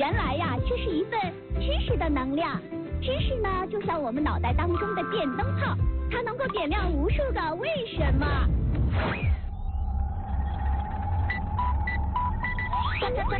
原来呀，这是一份知识的能量。知识呢，就像我们脑袋当中的电灯泡，它能够点亮无数个为什么。